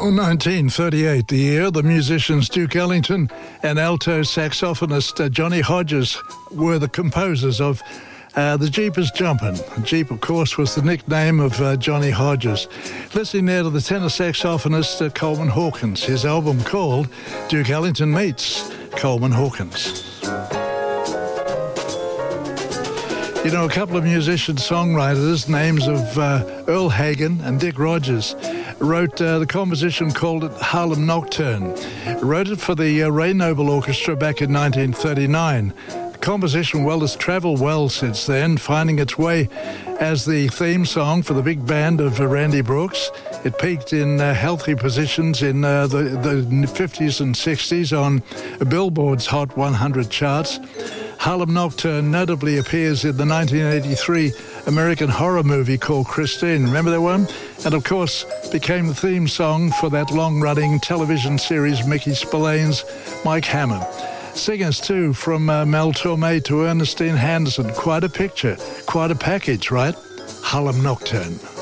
1938, the year the musicians Duke Ellington and alto saxophonist Johnny Hodges were the composers of the Jeepers Jumpin'. Jeep, of course, was the nickname of Johnny Hodges. Listening there to the tenor saxophonist Coleman Hawkins, his album called Duke Ellington Meets Coleman Hawkins. You know, a couple of musician-songwriters, names of Earl Hagen and Dick Rogers, wrote the composition called it Harlem Nocturne. Wrote it for the Ray Noble Orchestra back in 1939. The composition, well, has travelled well since then, finding its way as the theme song for the big band of Randy Brooks. It peaked in healthy positions in the 50s and 60s on Billboard's Hot 100 charts. Harlem Nocturne notably appears in the 1983 American horror movie called Christine. Remember that one? And of course became the theme song for that long-running television series Mickey Spillane's Mike Hammer. Singers too, from Mel Torme to Ernestine Henderson. Quite a picture, quite a package, right? Harlem Nocturne.